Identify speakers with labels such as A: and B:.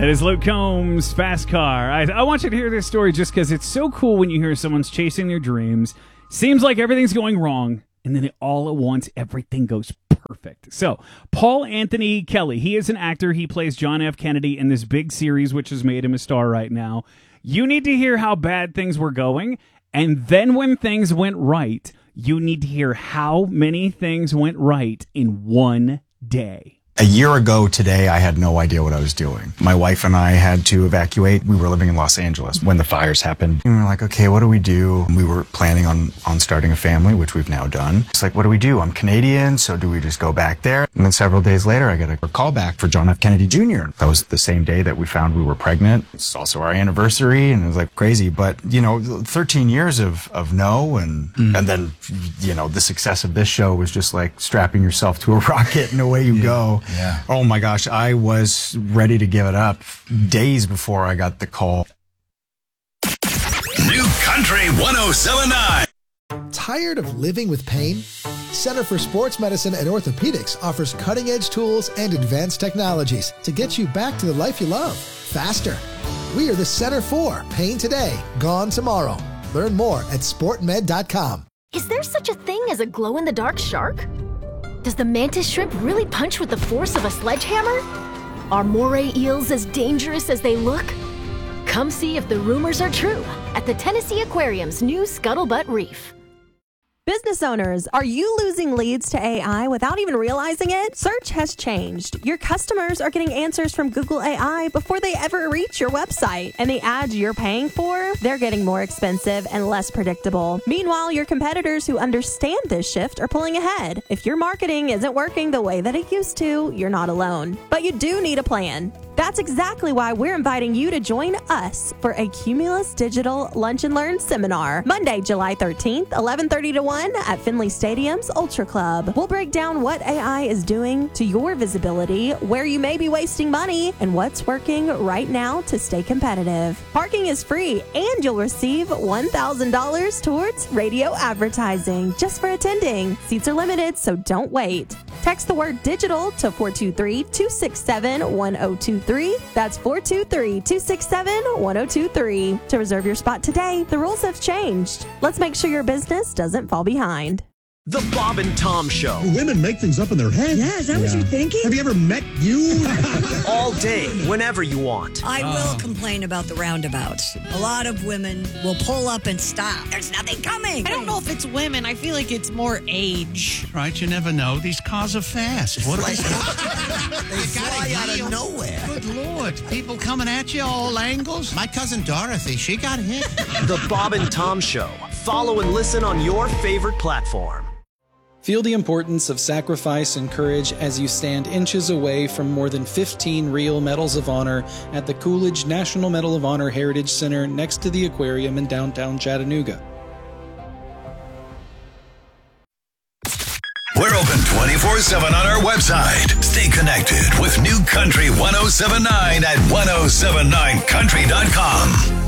A: That is Luke Combs' Fast Car. I want you to hear this story just because it's so cool when you hear someone's chasing their dreams. Seems like everything's going wrong, and then all at once, everything goes perfect. So, Paul Anthony Kelly, he is an actor. He plays John F. Kennedy in this big series, which has made him a star right now. You need to hear how bad things were going, and then when things went right, you need to hear how many things went right in one day.
B: A year ago today, I had no idea what I was doing. My wife and I had to evacuate. We were living in Los Angeles when the fires happened. And we were like, okay, what do we do? We were planning on starting a family, which we've now done. It's like, what do we do? I'm Canadian, so do we just go back there? And then several days later, I got a call back for John F. Kennedy Jr. That was the same day that we found we were pregnant. It's also our anniversary, and it was like crazy. But, 13 years of no, and then, the success of this show was just like strapping yourself to a rocket and away you go.
C: Yeah.
B: Oh my gosh, I was ready to give it up days before I got the call.
D: New Country 107.9.
E: Tired of living with pain? Center for Sports Medicine and Orthopedics offers cutting-edge tools and advanced technologies to get you back to the life you love faster. We are the Center for Pain Today, Gone Tomorrow. Learn more at sportmed.com.
F: Is there such a thing as a glow-in-the-dark shark? Does the mantis shrimp really punch with the force of a sledgehammer? Are moray eels as dangerous as they look? Come see if the rumors are true at the Tennessee Aquarium's new Scuttlebutt Reef.
G: Business owners, are you losing leads to AI without even realizing it? Search has changed. Your customers are getting answers from Google AI before they ever reach your website. And the ads you're paying for, they're getting more expensive and less predictable. Meanwhile, your competitors who understand this shift are pulling ahead. If your marketing isn't working the way that it used to, you're not alone. But you do need a plan. That's exactly why we're inviting you to join us for a Cumulus Digital Lunch and Learn seminar, Monday, July 13th, 11:30 to 1 at Finley Stadium's Ultra Club. We'll break down what AI is doing to your visibility, where you may be wasting money, and what's working right now to stay competitive. Parking is free, and you'll receive $1,000 towards radio advertising just for attending. Seats are limited, so don't wait. Text the word digital to 423-267-1023. That's 423-267-1023 to reserve your spot today. The rules have changed. Let's make sure your business doesn't fall behind.
H: The Bob and Tom Show.
I: Women make things up in their head.
J: Yeah, is that what you're thinking?
I: Have you ever met you?
H: All day, whenever you want.
J: I will complain about the roundabouts. A lot of women will pull up and stop. There's nothing coming.
K: I don't know if it's women. I feel like it's more age.
C: Right, you never know. These cars are fast. What
L: They fly out of nowhere.
C: Good Lord. People coming at you all angles. My cousin Dorothy, she got hit.
H: The Bob and Tom Show. Follow and listen on your favorite platform.
M: Feel the importance of sacrifice and courage as you stand inches away from more than 15 real Medals of Honor at the Coolidge National Medal of Honor Heritage Center next to the aquarium in downtown Chattanooga.
D: We're open 24/7 on our website. Stay connected with New Country 107.9 at 1079country.com.